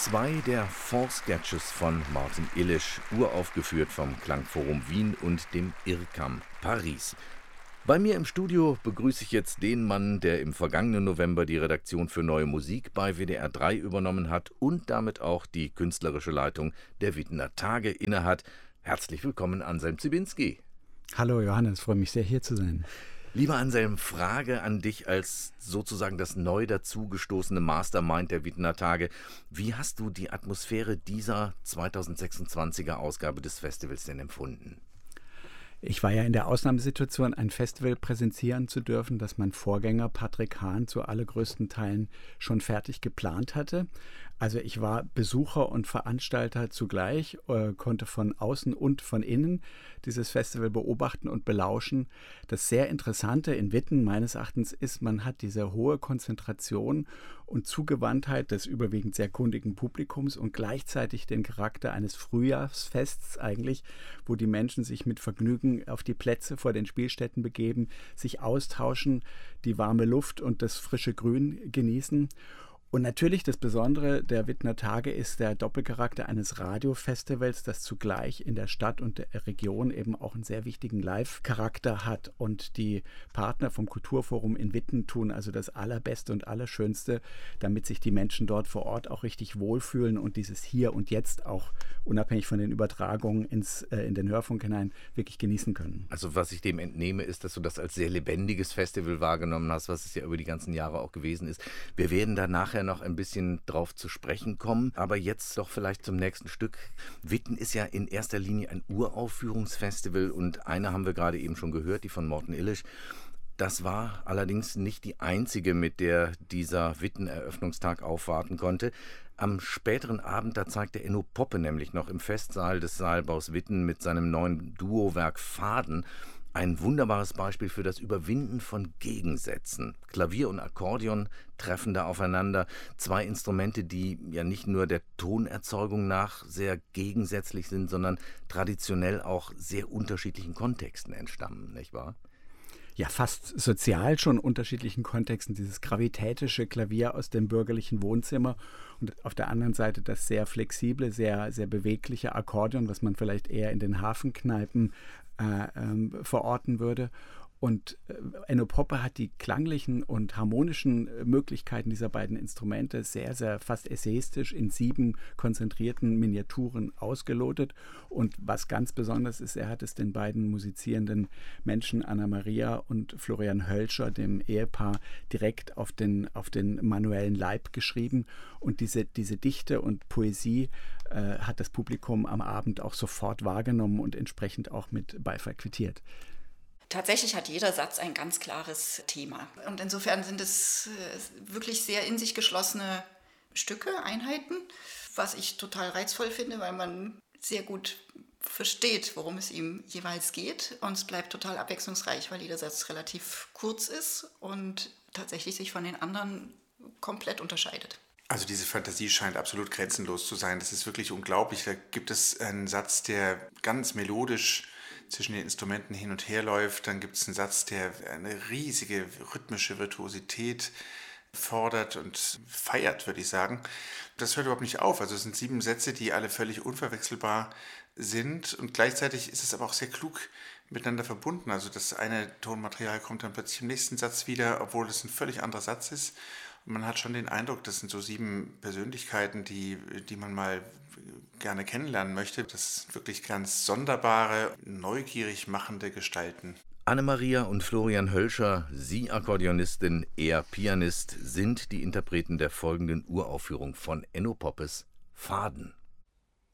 Zwei der Folk-Sketches von Martin Illisch, uraufgeführt vom Klangforum Wien und dem IRCAM Paris. Bei mir im Studio begrüße ich jetzt den Mann, der im vergangenen November die Redaktion für Neue Musik bei WDR 3 übernommen hat und damit auch die künstlerische Leitung der Wittener Tage innehat. Herzlich willkommen, Anselm Ziebinski. Hallo Johannes, freue mich sehr, hier zu sein. Lieber Anselm, Frage an dich als sozusagen das neu dazugestoßene Mastermind der Wittener Tage. Wie hast du die Atmosphäre dieser 2026er Ausgabe des Festivals denn empfunden? Ich war ja in der Ausnahmesituation, ein Festival präsentieren zu dürfen, das mein Vorgänger Patrick Hahn zu allergrößten Teilen schon fertig geplant hatte. Also ich war Besucher und Veranstalter zugleich, konnte von außen und von innen dieses Festival beobachten und belauschen. Das sehr Interessante in Witten meines Erachtens ist, man hat diese hohe Konzentration und Zugewandtheit des überwiegend sehr kundigen Publikums und gleichzeitig den Charakter eines Frühjahrsfests eigentlich, wo die Menschen sich mit Vergnügen auf die Plätze vor den Spielstätten begeben, sich austauschen, die warme Luft und das frische Grün genießen. Und natürlich das Besondere der Wittener Tage ist der Doppelcharakter eines Radiofestivals, das zugleich in der Stadt und der Region eben auch einen sehr wichtigen Live-Charakter hat. Und die Partner vom Kulturforum in Witten tun also das Allerbeste und Allerschönste, damit sich die Menschen dort vor Ort auch richtig wohlfühlen und dieses Hier und Jetzt auch unabhängig von den Übertragungen in den Hörfunk hinein wirklich genießen können. Also was ich dem entnehme, ist, dass du das als sehr lebendiges Festival wahrgenommen hast, was es ja über die ganzen Jahre auch gewesen ist. Wir werden da nachher noch ein bisschen drauf zu sprechen kommen, aber jetzt doch vielleicht zum nächsten Stück. Witten ist ja in erster Linie ein Uraufführungsfestival und eine haben wir gerade eben schon gehört, die von Martin Illisch. Das war allerdings nicht die einzige, mit der dieser Witten-Eröffnungstag aufwarten konnte. Am späteren Abend, da zeigte Enno Poppe nämlich noch im Festsaal des Saalbaus Witten mit seinem neuen Duowerk Faden ein wunderbares Beispiel für das Überwinden von Gegensätzen. Klavier und Akkordeon treffen da aufeinander. Zwei Instrumente, die ja nicht nur der Tonerzeugung nach sehr gegensätzlich sind, sondern traditionell auch sehr unterschiedlichen Kontexten entstammen, nicht wahr? Ja, fast sozial schon unterschiedlichen Kontexten. Dieses gravitätische Klavier aus dem bürgerlichen Wohnzimmer und auf der anderen Seite das sehr flexible, sehr, sehr bewegliche Akkordeon, was man vielleicht eher in den Hafenkneipen verorten würde. Und Enno Poppe hat die klanglichen und harmonischen Möglichkeiten dieser beiden Instrumente sehr, sehr fast essayistisch in 7 konzentrierten Miniaturen ausgelotet. Und was ganz besonders ist, er hat es den beiden musizierenden Menschen Anna-Maria und Florian Hölscher, dem Ehepaar, direkt auf den manuellen Leib geschrieben. Und diese Dichte und Poesie hat das Publikum am Abend auch sofort wahrgenommen und entsprechend auch mit Beifall quittiert. Tatsächlich hat jeder Satz ein ganz klares Thema. Und insofern sind es wirklich sehr in sich geschlossene Stücke, Einheiten, was ich total reizvoll finde, weil man sehr gut versteht, worum es ihm jeweils geht. Und es bleibt total abwechslungsreich, weil jeder Satz relativ kurz ist und tatsächlich sich von den anderen komplett unterscheidet. Also diese Fantasie scheint absolut grenzenlos zu sein. Das ist wirklich unglaublich. Da gibt es einen Satz, der ganz melodisch zwischen den Instrumenten hin und her läuft. Dann gibt es einen Satz, der eine riesige rhythmische Virtuosität fordert und feiert, würde ich sagen. Das hört überhaupt nicht auf. Also es sind 7 Sätze, die alle völlig unverwechselbar sind und gleichzeitig ist es aber auch sehr klug miteinander verbunden. Also das eine Tonmaterial kommt dann plötzlich im nächsten Satz wieder, obwohl es ein völlig anderer Satz ist. Und man hat schon den Eindruck, das sind so 7 Persönlichkeiten, die man mal gerne kennenlernen möchte. Das sind wirklich ganz sonderbare, neugierig machende Gestalten. Anne-Maria und Florian Hölscher, sie Akkordeonistin, er Pianist, sind die Interpreten der folgenden Uraufführung von Enno Poppes Faden.